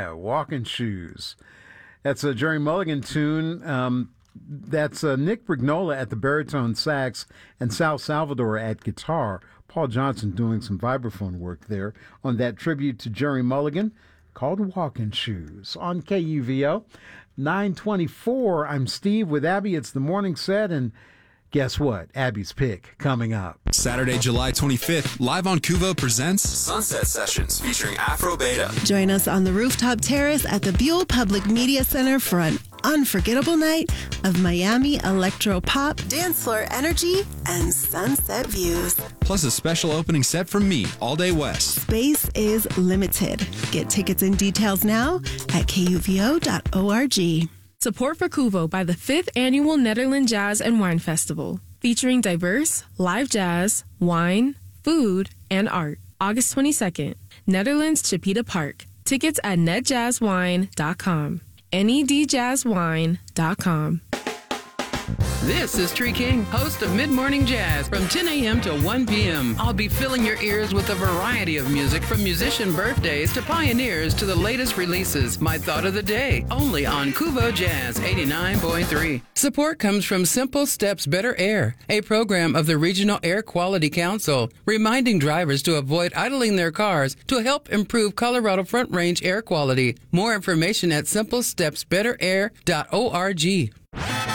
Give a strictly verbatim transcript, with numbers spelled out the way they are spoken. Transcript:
Yeah, Walking Shoes. That's a Jerry Mulligan tune. Um, that's uh, Nick Brignola at the baritone sax and Sal Salvador at guitar. Paul Johnson doing some vibraphone work there on that tribute to Jerry Mulligan called Walking Shoes on K U V O. nine twenty-four, I'm Steve with Abby. It's the morning set, and guess what? Abby's pick coming up. Saturday, July twenty-fifth, live on Kuvo presents Sunset Sessions featuring Afro Beta. Join us on the rooftop terrace at the Buell Public Media Center for an unforgettable night of Miami electro pop, dance floor energy, and sunset views. Plus a special opening set from me, All Day West. Space is limited. Get tickets and details now at K U V O dot org. Support for Kuvo by the fifth Annual Netherlands Jazz and Wine Festival, featuring diverse live jazz, wine, food, and art. August twenty-second, Netherlands Chipeta Park. Tickets at net jazz wine dot com. N E D jazz wine dot com. This is Tree King, host of Mid Morning Jazz from ten a.m. to one p.m. I'll be filling your ears with a variety of music from musician birthdays to pioneers to the latest releases. My thought of the day, only on Kuvo Jazz eighty-nine point three. Support comes from Simple Steps Better Air, a program of the Regional Air Quality Council, reminding drivers to avoid idling their cars to help improve Colorado Front Range air quality. More information at simple steps better air dot org.